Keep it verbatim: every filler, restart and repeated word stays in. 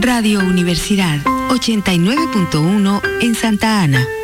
Radio Universidad ochenta y nueve punto uno en Santa Ana.